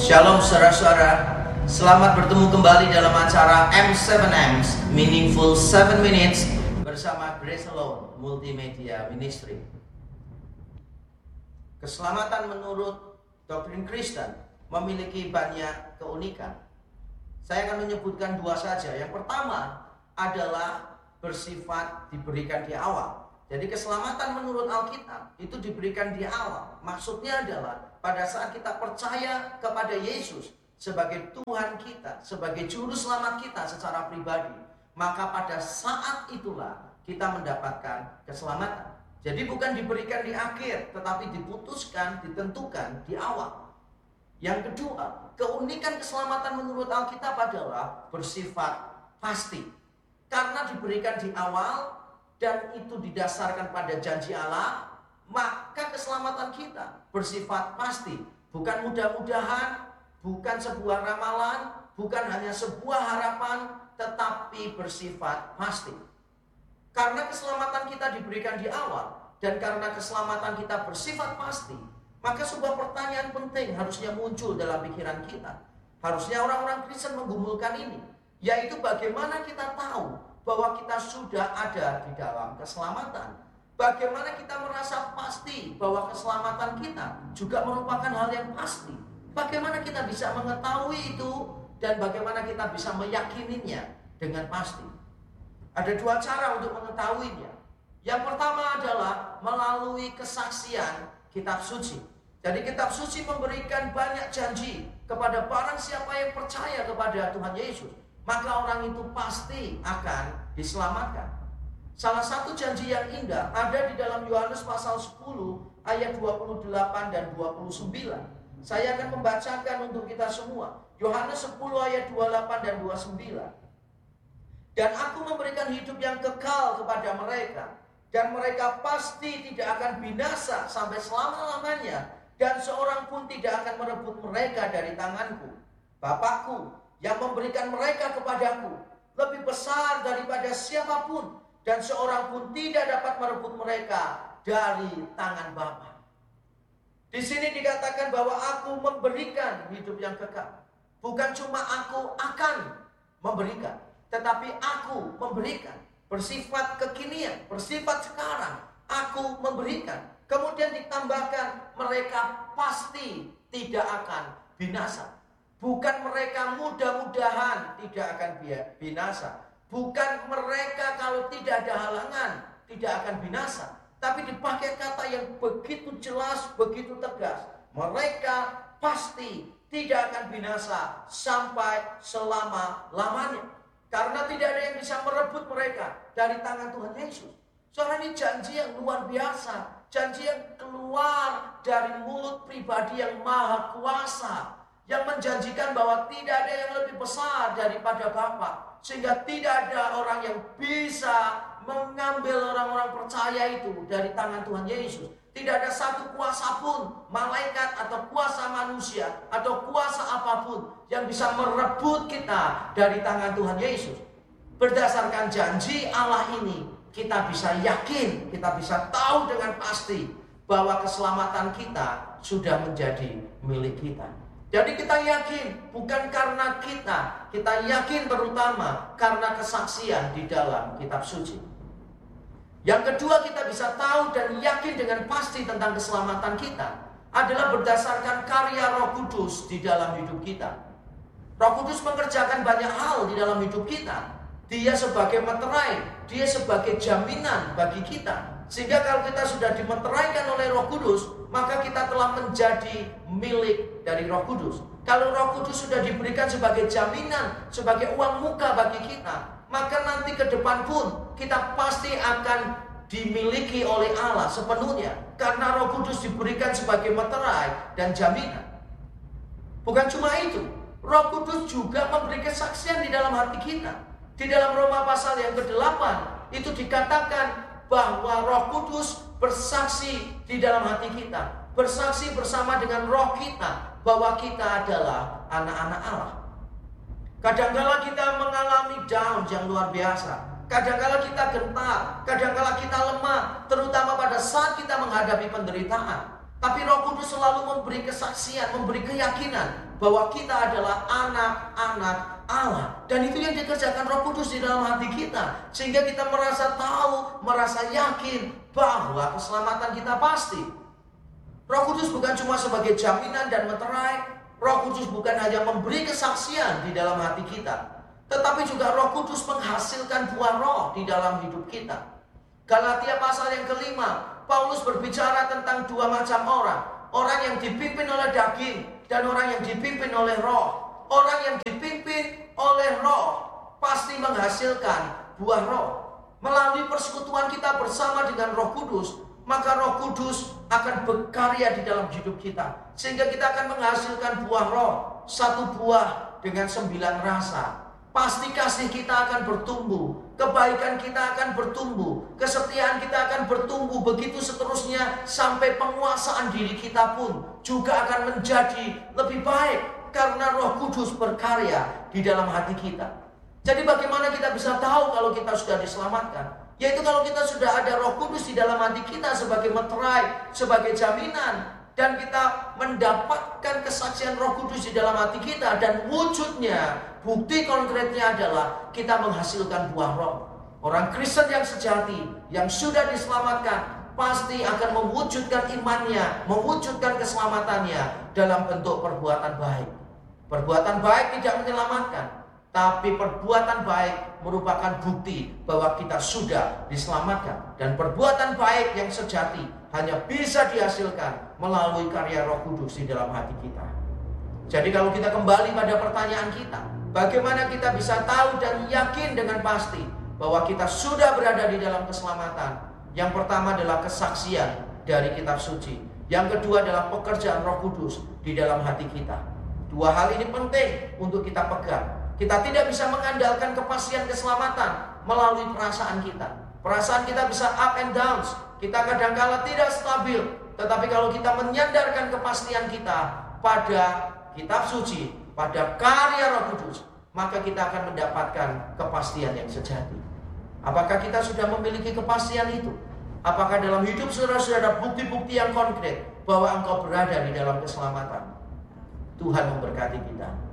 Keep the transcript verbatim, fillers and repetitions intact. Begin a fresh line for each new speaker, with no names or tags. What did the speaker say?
Shalom saudara-saudara, selamat bertemu kembali dalam acara M tujuh M's Meaningful tujuh Minutes bersama Grace Alone Multimedia Ministry. Keselamatan menurut doktrin Kristen memiliki banyak keunikan. Saya akan menyebutkan dua saja. Yang pertama adalah bersifat diberikan di awal. Jadi keselamatan menurut Alkitab itu diberikan di awal. Maksudnya adalah pada saat kita percaya kepada Yesus sebagai Tuhan kita, sebagai juru selamat kita secara pribadi, maka pada saat itulah kita mendapatkan keselamatan. Jadi bukan diberikan di akhir, tetapi diputuskan, ditentukan di awal. Yang kedua, keunikan keselamatan menurut Alkitab adalah bersifat pasti. Karena diberikan di awal dan itu didasarkan pada janji Allah, maka keselamatan kita bersifat pasti. Bukan mudah-mudahan, bukan sebuah ramalan, bukan hanya sebuah harapan, tetapi bersifat pasti. Karena keselamatan kita diberikan di awal dan karena keselamatan kita bersifat pasti, maka sebuah pertanyaan penting harusnya muncul dalam pikiran kita. Harusnya orang-orang Kristen menggumulkan ini, yaitu bagaimana kita tahu bahwa kita sudah ada di dalam keselamatan. Bagaimana kita merasa pasti bahwa keselamatan kita juga merupakan hal yang pasti. Bagaimana kita bisa mengetahui itu dan bagaimana kita bisa meyakininya dengan pasti. Ada dua cara untuk mengetahuinya. Yang pertama adalah melalui kesaksian kitab suci. Jadi kitab suci memberikan banyak janji kepada barang siapa yang percaya kepada Tuhan Yesus, maka orang itu pasti akan diselamatkan. Salah satu janji yang indah ada di dalam Yohanes pasal sepuluh ayat dua puluh delapan dan dua puluh sembilan. Saya akan membacakan untuk kita semua. Yohanes sepuluh ayat dua puluh delapan dan dua puluh sembilan. Dan aku memberikan hidup yang kekal kepada mereka, dan mereka pasti tidak akan binasa sampai selama-lamanya, dan seorang pun tidak akan merebut mereka dari tanganku. Bapakku yang memberikan mereka kepadaku lebih besar daripada siapapun, dan seorang pun tidak dapat merebut mereka dari tangan Bapa. Di sini dikatakan bahwa aku memberikan hidup yang kekal. Bukan cuma aku akan memberikan, tetapi aku memberikan. Bersifat kekinian, bersifat sekarang, aku memberikan. Kemudian ditambahkan mereka pasti tidak akan binasa. Bukan mereka mudah-mudahan tidak akan binasa. Bukan mereka kalau tidak ada halangan tidak akan binasa. Tapi dipakai kata yang begitu jelas, begitu tegas. Mereka pasti tidak akan binasa sampai selama-lamanya. Karena tidak ada yang bisa merebut mereka dari tangan Tuhan Yesus. Soalnya ini janji yang luar biasa. Janji yang keluar dari mulut pribadi yang maha kuasa, yang menjanjikan bahwa tidak ada yang lebih besar daripada Bapa, sehingga tidak ada orang yang bisa mengambil orang-orang percaya itu dari tangan Tuhan Yesus. Tidak ada satu kuasa pun, malaikat atau kuasa manusia atau kuasa apapun yang bisa merebut kita dari tangan Tuhan Yesus. Berdasarkan janji Allah ini, kita bisa yakin, kita bisa tahu dengan pasti bahwa keselamatan kita sudah menjadi milik kita. Jadi kita yakin bukan karena kita, kita yakin terutama karena kesaksian di dalam kitab suci. Yang kedua, kita bisa tahu dan yakin dengan pasti tentang keselamatan kita adalah berdasarkan karya Roh Kudus di dalam hidup kita. Roh Kudus mengerjakan banyak hal di dalam hidup kita. Dia sebagai meterai, dia sebagai jaminan bagi kita. Sehingga kalau kita sudah dimeteraikan oleh Roh Kudus, maka kita telah menjadi milik dari Roh Kudus. Kalau Roh Kudus sudah diberikan sebagai jaminan, sebagai uang muka bagi kita, maka nanti ke depan pun kita pasti akan dimiliki oleh Allah sepenuhnya. Karena Roh Kudus diberikan sebagai meterai dan jaminan. Bukan cuma itu, Roh Kudus juga memberi kesaksian di dalam hati kita. Di dalam Roma pasal yang kedelapan itu dikatakan bahwa Roh Kudus bersaksi di dalam hati kita, bersaksi bersama dengan roh kita bahwa kita adalah anak-anak Allah. Kadangkala kita mengalami down yang luar biasa. Kadangkala kita gentar, kadangkala kita lemah, terutama pada saat kita menghadapi penderitaan. Tapi Roh Kudus selalu memberi kesaksian, memberi keyakinan bahwa kita adalah anak-anak Allah. Dan itu yang dikerjakan Roh Kudus di dalam hati kita, sehingga kita merasa tahu, merasa yakin bahwa keselamatan kita pasti. Roh Kudus bukan cuma sebagai jaminan dan meterai. Roh Kudus bukan hanya memberi kesaksian di dalam hati kita, tetapi juga Roh Kudus menghasilkan buah roh di dalam hidup kita. Galatia pasal yang kelima, Paulus berbicara tentang dua macam orang. Orang yang dipimpin oleh daging dan orang yang dipimpin oleh roh. Orang yang dipimpin oleh roh pasti menghasilkan buah roh. Melalui persekutuan kita bersama dengan Roh Kudus, maka Roh Kudus akan berkarya di dalam hidup kita, sehingga kita akan menghasilkan buah roh. Satu buah dengan sembilan rasa. Pasti kasih kita akan bertumbuh, kebaikan kita akan bertumbuh, kesetiaan kita akan bertumbuh, begitu seterusnya sampai penguasaan diri kita pun juga akan menjadi lebih baik karena Roh Kudus berkarya di dalam hati kita. Jadi bagaimana kita bisa tahu kalau kita sudah diselamatkan? Yaitu kalau kita sudah ada Roh Kudus di dalam hati kita sebagai meterai, sebagai jaminan, dan kita mendapatkan kesaksian Roh Kudus di dalam hati kita, dan wujudnya, bukti konkretnya adalah kita menghasilkan buah roh. Orang Kristen yang sejati, yang sudah diselamatkan, pasti akan mewujudkan imannya, mewujudkan keselamatannya dalam bentuk perbuatan baik. Perbuatan baik tidak menyelamatkan, tapi perbuatan baik merupakan bukti bahwa kita sudah diselamatkan. Dan perbuatan baik yang sejati hanya bisa dihasilkan melalui karya Roh Kudus di dalam hati kita. Jadi kalau kita kembali pada pertanyaan kita, bagaimana kita bisa tahu dan yakin dengan pasti bahwa kita sudah berada di dalam keselamatan? Yang pertama adalah kesaksian dari kitab suci. Yang kedua adalah pekerjaan Roh Kudus di dalam hati kita. Dua hal ini penting untuk kita pegang. Kita tidak bisa mengandalkan kepastian keselamatan melalui perasaan kita. Perasaan kita bisa up and downs. Kita kadang-kala tidak stabil. Tetapi kalau kita menyandarkan kepastian kita pada kitab suci, pada karya Roh Kudus, maka kita akan mendapatkan kepastian yang sejati. Apakah kita sudah memiliki kepastian itu? Apakah dalam hidup saudara sudah ada bukti-bukti yang konkret bahwa engkau berada di dalam keselamatan? Tuhan memberkati kita.